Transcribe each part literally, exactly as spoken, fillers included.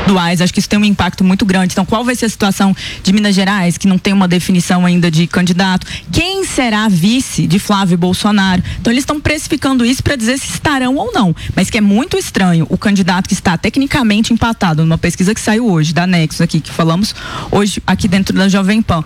estaduais. Acho que isso tem um impacto muito grande. Então, qual vai ser a situação de Minas Gerais, que não tem uma definição ainda de candidato? Quem será vice de Flávio Bolsonaro? Então, eles estão precificando isso para dizer se estarão ou não. Mas que é muito estranho o candidato que está tecnicamente empatado numa pesquisa que saiu hoje, da Nexus aqui, que falamos hoje aqui dentro da Jovem Pan,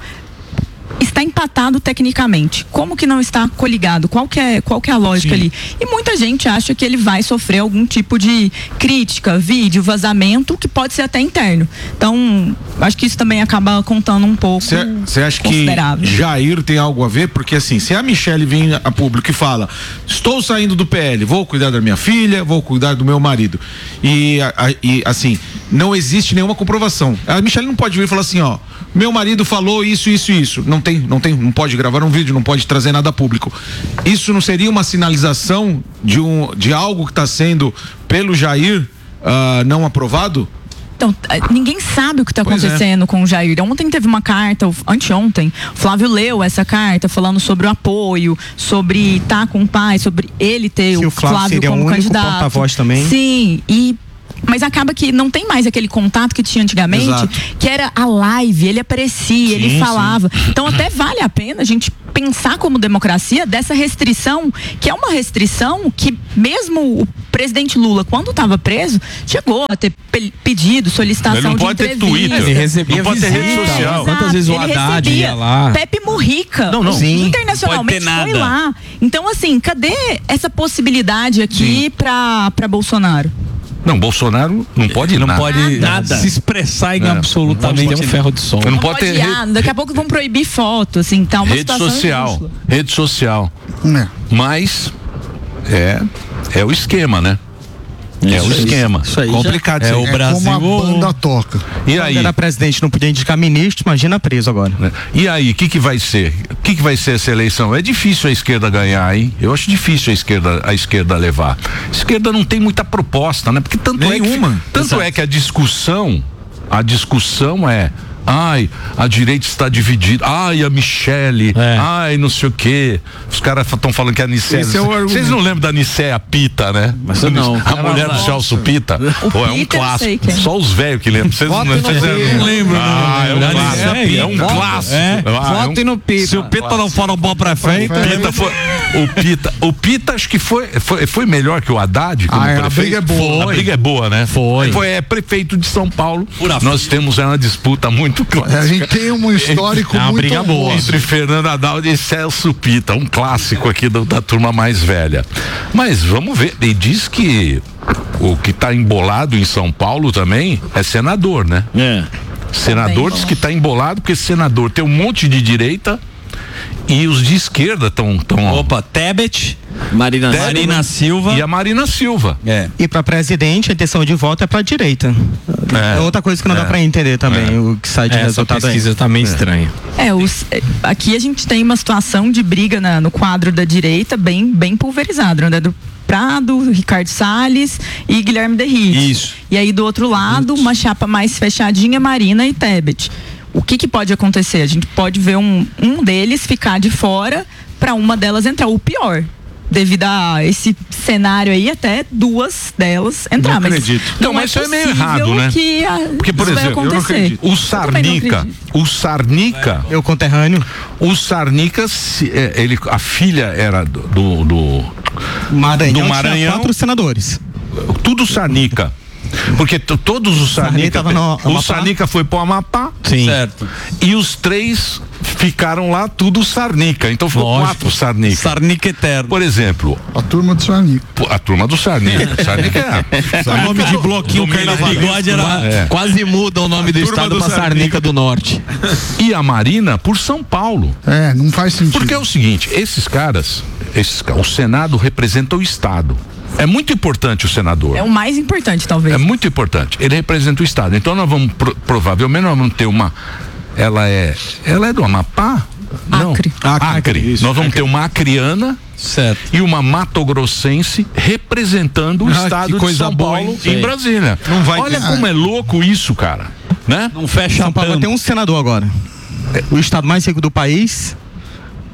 está empatado tecnicamente. Como que não está coligado? Qual que é, qual que é a lógica Sim. ali? E muita gente acha que ele vai sofrer algum tipo de crítica, vídeo, vazamento, que pode ser até interno. Então, acho que isso também acaba contando um pouco. Você acha que Jair tem algo a ver? Porque assim, se a Michelle vem a público e fala, estou saindo do P L, vou cuidar da minha filha, vou cuidar do meu marido. E, a, e assim, não existe nenhuma comprovação. A Michelle não pode vir e falar assim, ó, meu marido falou isso, isso e isso. Não tem, não tem, não pode gravar um vídeo, não pode trazer nada público. Isso não seria uma sinalização de um, de algo que está sendo pelo Jair uh, não aprovado? Então, ninguém sabe o que está acontecendo é. com o Jair. Ontem teve uma carta, anteontem, o Flávio leu essa carta falando sobre o apoio, sobre estar tá com o pai, sobre ele ter Se o Flávio, Flávio seria como o único candidato. Porta-voz também. Sim, e mas acaba que não tem mais aquele contato que tinha antigamente, Exato. que era a live, ele aparecia, sim, ele falava. Sim. Então até vale a pena a gente pensar como democracia dessa restrição, que é uma restrição que mesmo o presidente Lula, quando estava preso, chegou a ter pe- pedido, solicitação ele não de pode entrevista. ter Twitter, ele recebia não pode ter rede social. Exato. Quantas vezes o ele Haddad recebia. ia lá? Pepe Mujica, não, não. Sim. internacionalmente pode ter nada. foi lá. Então assim, cadê essa possibilidade aqui para para Bolsonaro? Não, Bolsonaro não pode não nada. pode nada. se expressar em é. absolutamente um ferro de sol. Não, não pode, pode ter ir, daqui a pouco vão proibir foto, assim, tá uma rede social, injusta. rede social. É. Mas é é o esquema, né? É isso o esquema. Isso aí complicado. É, é o Brasil. Como a banda toca. E aí? Quando era presidente, não podia indicar ministro, imagina preso agora. E aí, o que que vai ser? O que que vai ser essa eleição? É difícil a esquerda ganhar, hein? Eu acho difícil a esquerda, a esquerda levar. A esquerda não tem muita proposta, né? Porque tanto Nenhuma. é que, tanto Exato. é que a discussão, a discussão é ai, a direita está dividida. Ai, a Michelle. É. Ai, não sei o quê. Os caras estão falando que a Nicéia. É Vocês não lembram da Nicéia Pita, né? Mas não. A Não, mulher não, do Celso Pita. Pô, é um clássico. Só os velhos que lembram. Vocês não, não lembram. Ah, é um clássico. É um clássico. É. Ah, Votem no Pita. Se o Pita não for um bom prefeito, Pita foi, o Pita, o Pita acho que foi, foi, foi melhor que o Haddad como ah, prefeito. A briga é boa. A briga é boa, né? Foi. Foi é, prefeito de São Paulo. Nós temos uma disputa muito clássica. A gente tem um histórico é uma muito briga boa entre Fernando Haddad e Celso Pita, um clássico aqui da, da turma mais velha. Mas vamos ver, e diz que o que está embolado em São Paulo também é senador, né? É. Senador diz que está embolado porque senador tem um monte de direita e os de esquerda estão tão... Opa, Tebet, Marina, Tebet, Marina Silva e a Marina Silva. É. E para presidente a intenção de voto é para direita. É. é outra coisa que não é. dá para entender também, é. o que sai de é, resultado. Essa pesquisa aí. Tá meio é. estranha. É, os, aqui a gente tem uma situação de briga na, no quadro da direita bem, bem pulverizado, né? Do Prado, Ricardo Salles e Guilherme Derrite. Isso. E aí do outro lado, uma chapa mais fechadinha, Marina e Tebet. O que que pode acontecer? A gente pode ver um, um deles ficar de fora para uma delas entrar. O pior, devido a esse cenário aí, até duas delas entrar. Não acredito. Mas não, não mas é isso é meio errado, né? Que a, Porque, por exemplo, eu não acredito. O Sarnica, o Sarnica, eu conterrâneo, o Sarnica, ele, a filha era do do, do Maranhão, do Maranhão, quatro senadores. Tudo Sarnica. Porque t- todos os Sarnica, no, o Sarnica foi pro Amapá, sim, certo? E os três ficaram lá tudo Sarnica, então ficou Lógico. quatro Sarnica. Sarnica eterno. Por exemplo, a turma do Sarnica. A turma do Sarnica. Sarnica é. O nome de bloquinho bigode era é. quase muda o nome do estado para Sarnica do Norte. E a Marina por São Paulo. É, não faz sentido. Porque é o seguinte, esses caras, esses, o Senado representa o Estado. É muito importante o senador. É o mais importante, talvez. É muito importante. Ele representa o Estado. Então nós vamos, pro, provavelmente, nós vamos ter uma. Ela é. Ela é do Amapá? Não. Acre. Acre. Acre. Isso, nós vamos Acre. ter uma acriana. Certo. E uma matogrossense representando o ah, Estado de São Paulo em Brasília. Não vai Olha ter... como é louco isso, cara. Né? Não fecha São Paulo tem um senador agora. O estado mais rico do país.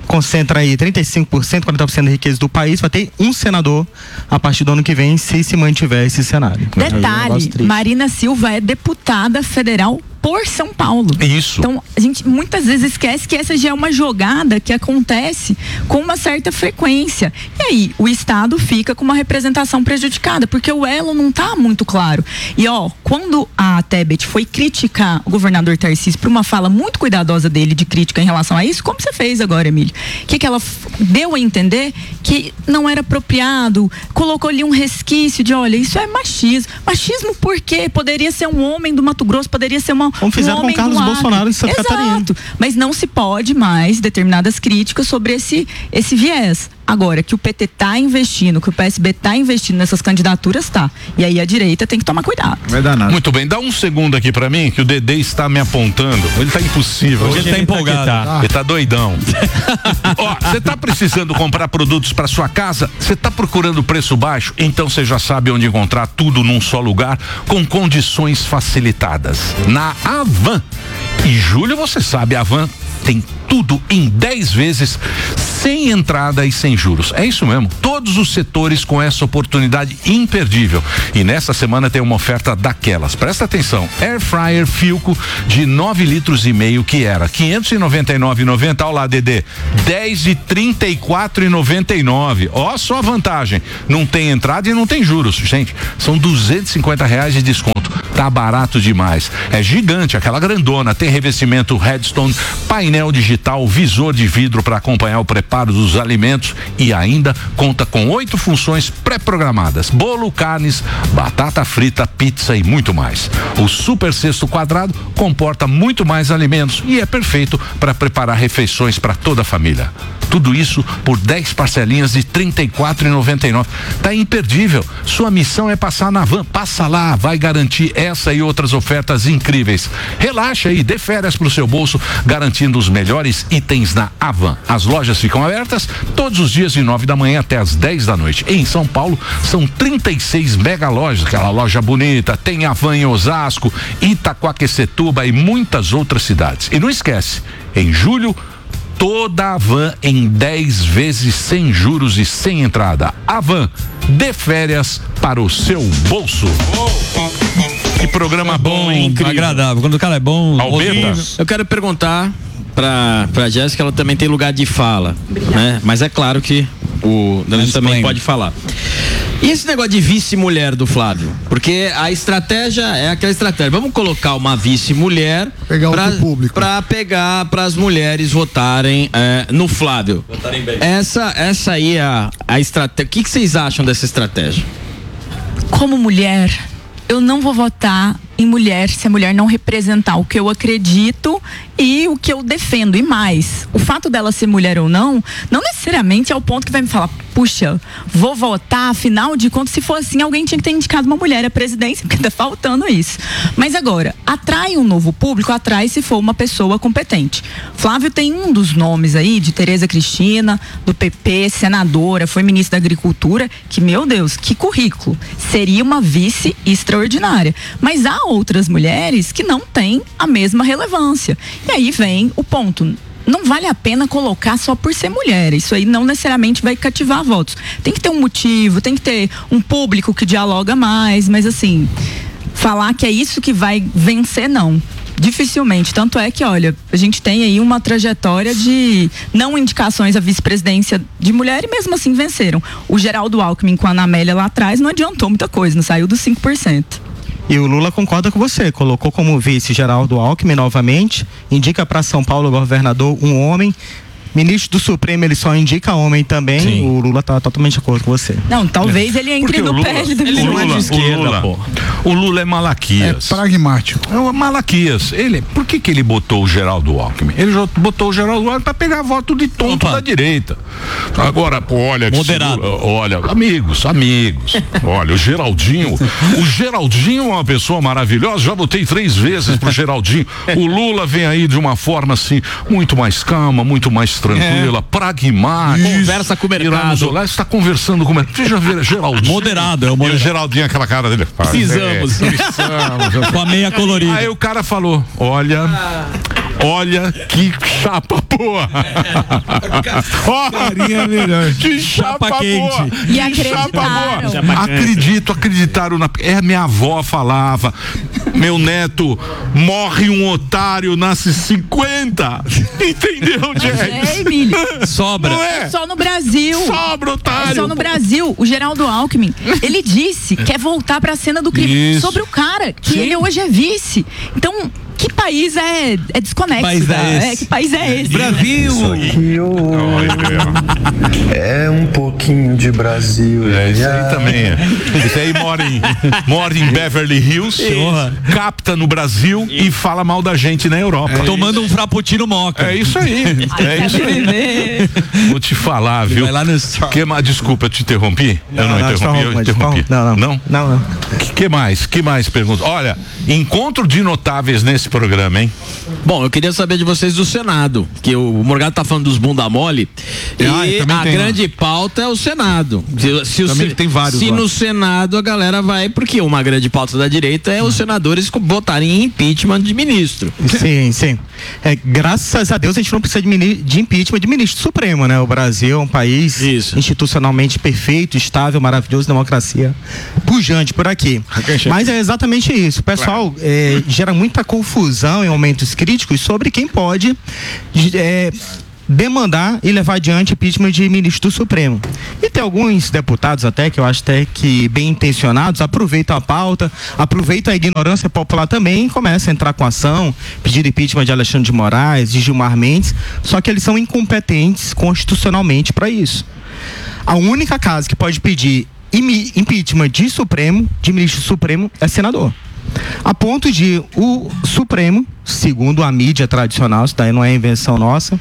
concentra aí trinta e cinco por cento, quarenta por cento da riqueza do país, vai ter um senador a partir do ano que vem, se se mantiver esse cenário. Detalhe, é um Marina Silva é deputada federal por São Paulo. Isso. Então, a gente muitas vezes esquece que essa já é uma jogada que acontece com uma certa frequência. E aí, o Estado fica com uma representação prejudicada, porque o elo não tá muito claro. E ó, quando a Tebet foi criticar o governador Tarcísio por uma fala muito cuidadosa dele de crítica em relação a isso, como você fez agora, Emílio? O que que ela deu a entender? Que não era apropriado, colocou ali um resquício de, olha, isso é machismo. Machismo por quê? Poderia ser um homem do Mato Grosso, poderia ser uma Como fizeram um com Carlos Bolsonaro em Santa Exato. Catarina. Mas não se pode mais determinadas críticas sobre esse, esse viés. Agora, que o P T tá investindo, que o P S B tá investindo nessas candidaturas, tá. E aí a direita tem que tomar cuidado. Vai dar nada. Muito bem, dá um segundo aqui pra mim, que o Dedê está me apontando. Ele tá impossível. Hoje ele tá empolgado. Tá. Ele tá doidão. Ó, você tá precisando comprar produtos pra sua casa? Você tá procurando preço baixo? Então você já sabe onde encontrar tudo num só lugar, com condições facilitadas. Na Avan. E julho, você sabe, a Avan tem tudo em dez vezes, sem entrada e sem juros. É isso mesmo. Todos os setores com essa oportunidade imperdível. E nessa semana tem uma oferta daquelas. Presta atenção. Air Fryer Filco de nove litros e meio, que era quinhentos e noventa e nove reais e noventa centavos. Olha lá, Dedê. dez de trinta e quatro reais e noventa e nove centavos. Ó, só a vantagem. Não tem entrada e não tem juros. Gente, são duzentos e cinquenta reais de desconto. Tá barato demais. É gigante, aquela grandona. Tem revestimento Redstone, painel digital, visor de vidro para acompanhar o preparo dos alimentos e ainda conta com oito funções pré-programadas: bolo, carnes, batata frita, pizza e muito mais. O super cesto quadrado comporta muito mais alimentos e é perfeito para preparar refeições para toda a família. Tudo isso por dez parcelinhas de trinta e quatro reais e noventa e nove centavos. Tá imperdível. Sua missão é passar na Van. Passa lá, vai garantir essa e outras ofertas incríveis. Relaxa aí, dê férias pro seu bolso, garantindo os melhores itens na Avan. As lojas ficam abertas todos os dias de nove da manhã até as dez da noite. Em São Paulo são trinta e seis mega lojas, aquela loja bonita. Tem Avan em Osasco, Itaquaquecetuba e muitas outras cidades. E não esquece, em julho toda a Van em dez vezes sem juros e sem entrada. Avan, dê férias para o seu bolso. Que programa é bom, hein? Incrível. Agradável. Quando o cara é bom, Albeta. Eu quero perguntar pra, pra Jéssica, ela também tem lugar de fala, né? Mas é claro que o Danilo também pode falar. E esse negócio de vice-mulher do Flávio? Porque a estratégia é aquela estratégia. Vamos colocar uma vice-mulher pegar pra, outro público, pra pegar para as mulheres votarem é, no Flávio. Votarem bem. Essa, essa aí é a, a estratégia. O que, que vocês acham dessa estratégia? Como mulher, eu não vou votar em mulher se a mulher não representar o que eu acredito e o que eu defendo. E mais, o fato dela ser mulher ou não, não necessariamente é o ponto que vai me falar, puxa, vou votar, afinal de contas, se for assim, alguém tinha que ter indicado uma mulher à presidência, porque tá faltando isso. Mas agora, atrai um novo público, atrai se for uma pessoa competente. Flávio tem um dos nomes aí, de Tereza Cristina, do P P, senadora, foi ministra da Agricultura, que, meu Deus, que currículo. Seria uma vice extraordinária. Mas há outras mulheres que não têm a mesma relevância. E aí vem o ponto. Não vale a pena colocar só por ser mulher. Isso aí não necessariamente vai cativar votos. Tem que ter um motivo, tem que ter um público que dialoga mais, mas assim, falar que é isso que vai vencer, não. Dificilmente. Tanto é que, olha, a gente tem aí uma trajetória de não indicações à vice-presidência de mulher e mesmo assim venceram. O Geraldo Alckmin com a Ana Amélia lá atrás não adiantou muita coisa, não saiu dos cinco por cento. E o Lula concorda com você, colocou como vice Geraldo Alckmin novamente, indica para São Paulo governador um homem. Ministro do Supremo, ele só indica homem também. Sim. O Lula tá totalmente de acordo com você. Não, talvez ele entre no P L do Ele não é de esquerda, o Lula, pô. O Lula é Malaquias. É pragmático. É o Malaquias. Ele, por que que ele botou o Geraldo Alckmin? Ele botou o Geraldo Alckmin para pegar voto de tonto Opa. da direita. Agora, pô, olha... Moderado. Se, olha, amigos, amigos. Olha, o Geraldinho... o Geraldinho é uma pessoa maravilhosa. Já votei três vezes pro Geraldinho. O Lula vem aí de uma forma, assim, muito mais calma, muito mais tranquila, é. pragmática. Conversa com o mercado. Você está conversando com o mercado. Você já vê Geraldinho. Moderado, é o moderado. E o Geraldinho, aquela cara dele. Precisamos. É, precisamos. Com a meia colorida. Aí o cara falou, olha, Olha que chapa boa. Ó, carinha melhor. Que chapa, chapa quente. Boa. E que chapa boa. Chapa Acredito, acreditaram na. É, minha avó falava. Meu neto morre um otário, nasce cinquenta. Entendeu, Jess? É, Emílio. Sobra. Não é? É só no Brasil. Sobra, otário. É só no Brasil. O Geraldo Alckmin, ele disse que quer voltar pra cena do crime. Isso. Sobre o cara, que Sim. ele hoje é vice. Então, que país é, é desconexo? Que país é, esse? é, que país é esse? Brasil! É um pouquinho de Brasil. É, isso aí também é. Esse aí mora em, mora em Beverly Hills, capta no Brasil e fala mal da gente na Europa. É Tomando um frappuccino moca. É isso aí. É isso aí. Vou te falar, viu? Vai lá no... que, desculpa, eu te interrompi? Não, eu não, não interrompi, eu interrompi. Não, não. Não? Não, não. Que, que mais? Que mais pergunta? Olha, encontro de notáveis nesse programa, hein? Bom, eu queria saber de vocês do Senado, que o Morgado tá falando dos bunda mole, ah, e a tem, grande né? pauta é o Senado. Se, se também o, tem vários se lá. no Senado a galera vai, porque uma grande pauta da direita é os senadores votarem em impeachment de ministro. Sim, sim. É, graças a Deus a gente não precisa de, de impeachment de ministro supremo, né? O Brasil é um país Isso. institucionalmente perfeito, estável, maravilhoso, democracia pujante por aqui. Mas é exatamente isso. O pessoal é, gera muita confusão em momentos críticos sobre quem pode é, demandar e levar adiante impeachment de ministro do Supremo. E tem alguns deputados até, que eu acho até que bem intencionados, aproveitam a pauta, aproveitam a ignorância popular também e começam a entrar com ação, pedindo impeachment de Alexandre de Moraes, de Gilmar Mendes, só que eles são incompetentes constitucionalmente para isso. A única casa que pode pedir impeachment de Supremo, de ministro Supremo, é senador. A ponto de o Supremo, segundo a mídia tradicional, isso daí não é invenção nossa,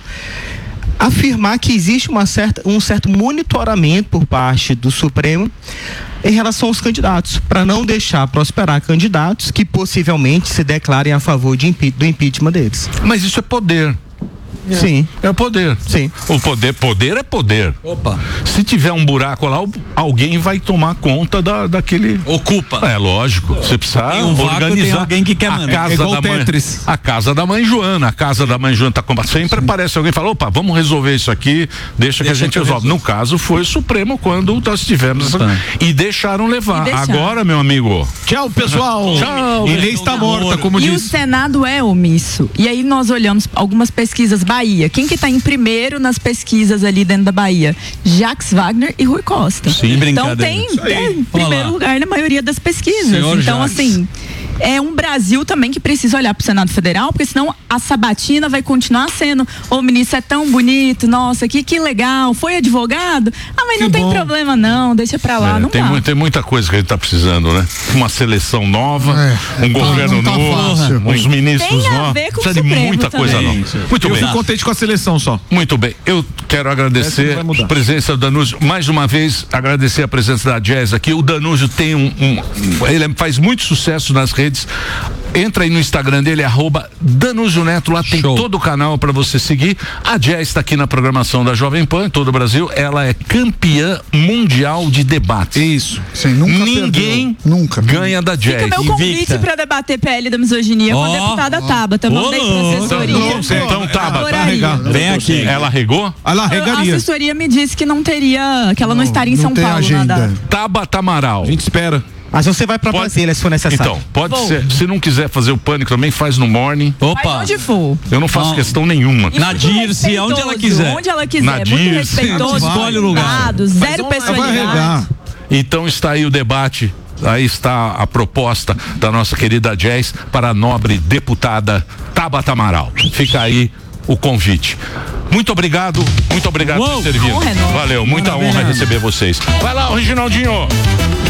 afirmar que existe uma certa, um certo monitoramento por parte do Supremo em relação aos candidatos, para não deixar prosperar candidatos que possivelmente se declarem a favor de impe- do impeachment deles. Mas isso é poder. É. Sim. É o poder. Sim. O poder, poder é poder. Opa. Se tiver um buraco lá, alguém vai tomar conta da, daquele. Ocupa. É lógico. Você precisa tem um organizar. Vácuo, tem alguém que quer mandar. A casa, é da mãe, a casa da mãe Joana. A casa da mãe Joana tá com. Sempre aparece alguém e fala: opa, vamos resolver isso aqui, deixa, deixa que a gente resolve. resolve. No caso, foi o Supremo quando nós tivemos. Essa... E deixaram levar. E deixaram. Agora, meu amigo. Tchau, pessoal. Tchau. E lei está morta, como e disse. E o Senado é omisso. E aí nós olhamos algumas pesquisas Bahia. Quem que está em primeiro nas pesquisas ali dentro da Bahia? Jacques Wagner e Rui Costa. Sim, então tem é, em primeiro lugar na maioria das pesquisas. Senhor então, Jacques. assim, é um Brasil também que precisa olhar para o Senado Federal, porque senão a sabatina vai continuar sendo: o ministro é tão bonito, nossa, que, que legal, foi advogado? Ah, mas que não bom. Tem problema não, deixa pra lá, é, não tem, dá. mu- tem muita coisa que a gente tá precisando, né? Uma seleção nova, é, um governo tá novo, fácil. Uns ministros tem novos. A ver com precisa o de Supremo muita também. coisa nova. Muito eu bem. Eu fico contente com a seleção só. Muito bem. Eu quero agradecer a presença do Danúzio. Mais uma vez, agradecer a presença da Jazz aqui. O Danúzio tem um, um ele faz muito sucesso nas redes. Entra aí no Instagram dele, arroba Danúzio Neto, lá tem Show. Todo o canal para você seguir. A Jazz está aqui na programação da Jovem Pan, em todo o Brasil. Ela é campeã mundial de debate. Isso. Sim, nunca Ninguém perdeu. Nunca. ganha da Jazz. Fica meu convite para debater P L da misoginia oh, com a deputada oh, Tabata. Mandei oh, pra assessoria. Então, Tabata, vem aqui. Ela regou? Ela regaria. A assessoria me disse que não teria, que ela não, não estaria em não São Paulo. Agenda. Tabata Amaral. A gente espera. Mas você vai pra Brasília se for necessário. Então, pode Bom. ser. Se não quiser fazer o pânico também, faz no morning. Opa. Faz onde for. Eu não faço não. questão nenhuma. Na Dirce, onde ela quiser. Onde ela quiser. Na Muito Dirce. respeitoso. Escolhe o lugar. Zero personalidade. Então está aí o debate. Aí está a proposta da nossa querida Jazz para a nobre deputada Tabata Amaral. Fica aí o convite. Muito obrigado, muito obrigado Uou, por ter vindo. Valeu, muita honra receber vocês. Vai lá, o Reginaldinho.